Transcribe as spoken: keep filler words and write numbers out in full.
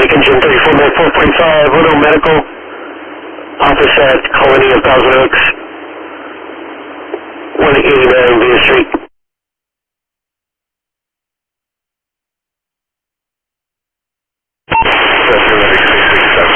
engine thirty-four man four forty-five, Roto Medical, office at Colony of Thousand Oaks, one eighty-nine Via Street. Seven,